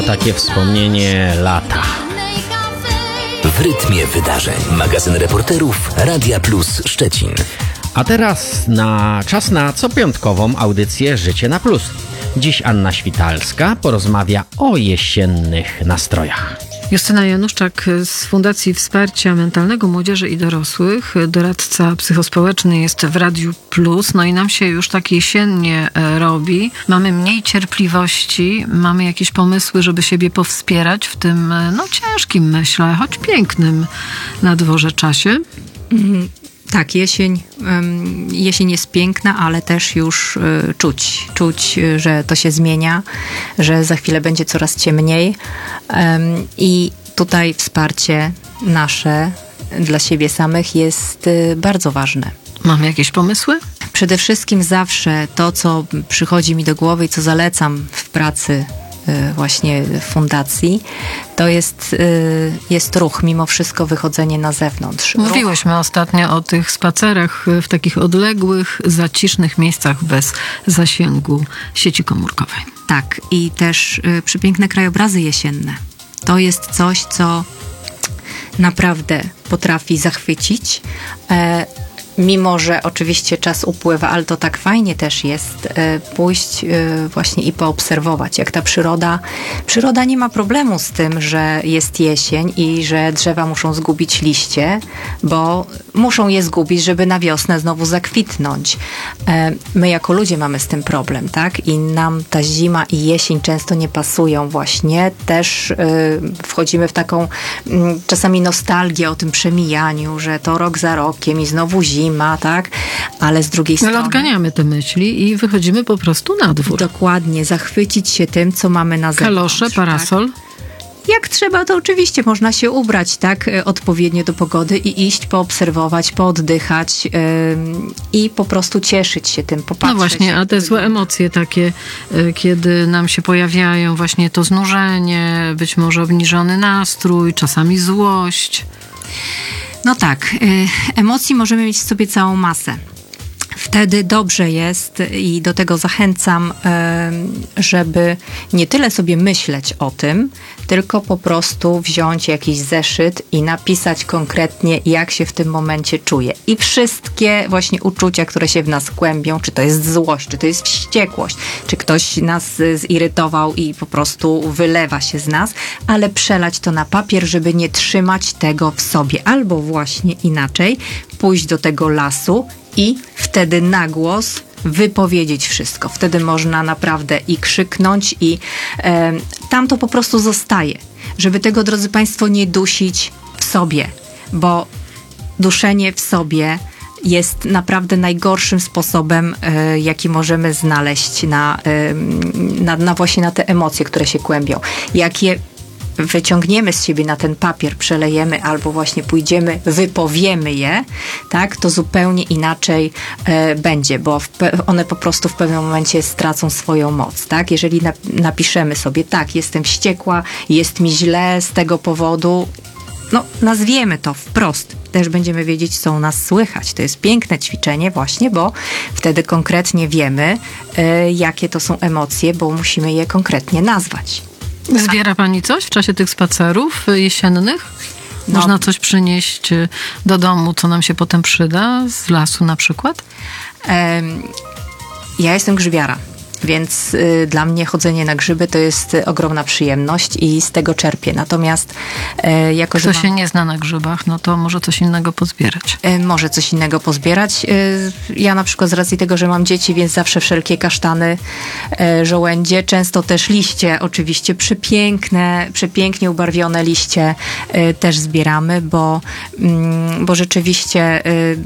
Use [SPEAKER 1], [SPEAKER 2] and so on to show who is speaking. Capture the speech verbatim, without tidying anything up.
[SPEAKER 1] Takie wspomnienie lata.
[SPEAKER 2] W rytmie wydarzeń. Magazyn reporterów Radia Plus Szczecin.
[SPEAKER 1] A teraz na czas na copiątkową audycję Życie na Plus. Dziś Anna Świtalska porozmawia o jesiennych nastrojach.
[SPEAKER 3] Justyna Januszczak z Fundacji Wsparcia Mentalnego Młodzieży i Dorosłych, doradca psychospołeczny, jest w Radiu Plus. No i nam się już tak jesiennie robi. Mamy mniej cierpliwości, mamy jakieś pomysły, żeby siebie powspierać w tym, no ciężkim, myślę, choć pięknym na dworze czasie.
[SPEAKER 4] Mhm. Tak, jesień, jesień jest piękna, ale też już czuć, czuć, że to się zmienia, że za chwilę będzie coraz ciemniej i tutaj wsparcie nasze dla siebie samych jest bardzo ważne.
[SPEAKER 3] Mamy jakieś pomysły?
[SPEAKER 4] Przede wszystkim zawsze to, co przychodzi mi do głowy i co zalecam w pracy właśnie w fundacji, to jest, jest ruch, mimo wszystko wychodzenie na zewnątrz.
[SPEAKER 3] Mówiłyśmy ostatnio o tych spacerach w takich odległych, zacisznych miejscach bez zasięgu sieci komórkowej.
[SPEAKER 4] Tak, i też przepiękne krajobrazy jesienne. To jest coś, co naprawdę potrafi zachwycić. Mimo że oczywiście czas upływa, ale to tak fajnie też jest e, pójść e, właśnie i poobserwować, jak ta przyroda, przyroda nie ma problemu z tym, że jest jesień i że drzewa muszą zgubić liście, bo muszą je zgubić, żeby na wiosnę znowu zakwitnąć. E, my jako ludzie mamy z tym problem, tak? I nam ta zima i jesień często nie pasują właśnie. Też e, wchodzimy w taką m, czasami nostalgię o tym przemijaniu, że to rok za rokiem i znowu zima. Ma, tak? Ale z drugiej strony...
[SPEAKER 3] Ale odganiamy te myśli i wychodzimy po prostu na dwór.
[SPEAKER 4] Dokładnie. Zachwycić się tym, co mamy na zewnątrz.
[SPEAKER 3] Kalosze, parasol.
[SPEAKER 4] Tak? Jak trzeba, to oczywiście można się ubrać, tak? Odpowiednio do pogody i iść, poobserwować, pooddychać yy, i po prostu cieszyć się tym, popatrzeć.
[SPEAKER 3] No właśnie, a te złe emocje takie, yy, kiedy nam się pojawiają, właśnie to znużenie, być może obniżony nastrój, czasami złość.
[SPEAKER 4] No tak, emocji możemy mieć w sobie całą masę. Wtedy dobrze jest i do tego zachęcam, żeby nie tyle sobie myśleć o tym, tylko po prostu wziąć jakiś zeszyt i napisać konkretnie, jak się w tym momencie czuję. I wszystkie właśnie uczucia, które się w nas kłębią, czy to jest złość, czy to jest wściekłość, czy ktoś nas zirytował i po prostu wylewa się z nas, ale przelać to na papier, żeby nie trzymać tego w sobie. Albo właśnie inaczej, pójść do tego lasu i wtedy na głos wypowiedzieć wszystko. Wtedy można naprawdę i krzyknąć i e, tam to po prostu zostaje. Żeby tego, drodzy Państwo, nie dusić w sobie, bo duszenie w sobie jest naprawdę najgorszym sposobem, e, jaki możemy znaleźć na, e, na, na właśnie na te emocje, które się kłębią. Jak je wyciągniemy z siebie na ten papier, przelejemy albo właśnie pójdziemy, wypowiemy je, tak, to zupełnie inaczej e, będzie, bo w pe- one po prostu w pewnym momencie stracą swoją moc, tak? Jeżeli na- napiszemy sobie, tak, jestem wściekła, jest mi źle z tego powodu, no nazwiemy to wprost. Też będziemy wiedzieć, co u nas słychać. To jest piękne ćwiczenie właśnie, bo wtedy konkretnie wiemy, e, jakie to są emocje, bo musimy je konkretnie nazwać.
[SPEAKER 3] Zbiera Pani coś w czasie tych spacerów jesiennych?
[SPEAKER 4] No.
[SPEAKER 3] Można coś przynieść do domu, co nam się potem przyda? Z lasu na przykład?
[SPEAKER 4] Um, ja jestem grzybiara, więc y, dla mnie chodzenie na grzyby to jest y, ogromna przyjemność i z tego czerpię. Natomiast y, jako,
[SPEAKER 3] Kto
[SPEAKER 4] że
[SPEAKER 3] się
[SPEAKER 4] mam,
[SPEAKER 3] nie zna na grzybach, no to może coś innego pozbierać.
[SPEAKER 4] y, może coś innego pozbierać. Y, ja na przykład z racji tego, że mam dzieci, więc zawsze wszelkie kasztany, y, żołędzie, często też liście, oczywiście przepiękne, przepięknie ubarwione liście y, też zbieramy, bo, y, bo rzeczywiście y,